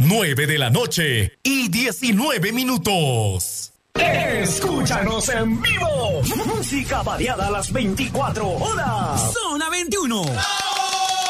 9 de la noche y 19 minutos. Escúchanos en vivo. Música variada a las 24 horas. Zona 21.